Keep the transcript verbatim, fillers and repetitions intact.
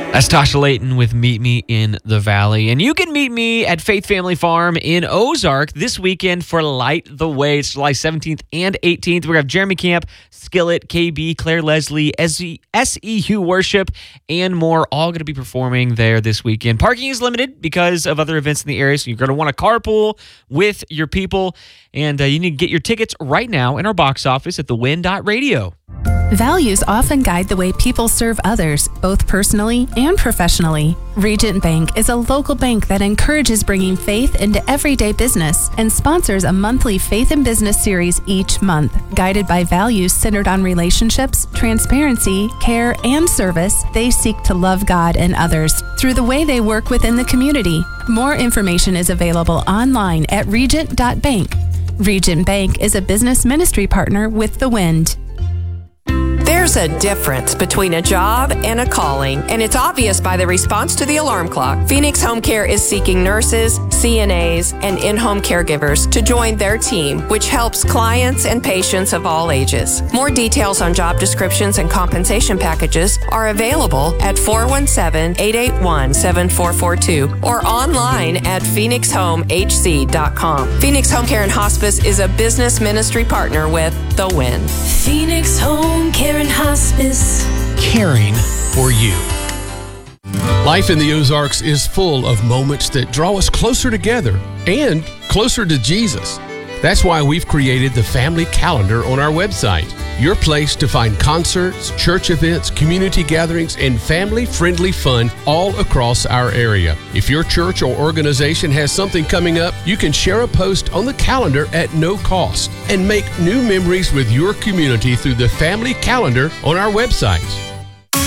That's Tasha Layton with Meet Me in the Valley. And you can meet me at Faith Family Farm in Ozark this weekend for Light the Way. It's July seventeenth and eighteenth. We're going to have Jeremy Camp, Skillet, K B, Claire Leslie, S E U Worship, and more, all going to be performing there this weekend. Parking is limited because of other events in the area, so you're going to want to carpool with your people. And uh, you need to get your tickets right now in our box office at the win dot radio. Values often guide the way people serve others, both personally and professionally. Regent Bank is a local bank that encourages bringing faith into everyday business and sponsors a monthly Faith in Business series each month. Guided by values centered on relationships, transparency, care, and service, they seek to love God and others through the way they work within the community. More information is available online at regent dot bank. Regent Bank is a business ministry partner with The Wind. There's a difference between a job and a calling, and it's obvious by the response to the alarm clock. Phoenix Home Care is seeking nurses, C N As, and in-home caregivers to join their team, which helps clients and patients of all ages. More details on job descriptions and compensation packages are available at four one seven, eight eight one, seven four four two or online at phoenix home h c dot com. Phoenix Home Care and Hospice is a business ministry partner with The Win. Phoenix Home Care and Hospice, Caring for you. Life in the Ozarks is full of moments that draw us closer together and closer to Jesus. That's why we've created the Family Calendar on our website, your place to find concerts, church events, community gatherings, and family-friendly fun all across our area. If your church or organization has something coming up, you can share a post on the calendar at no cost and make new memories with your community through the Family Calendar on our website.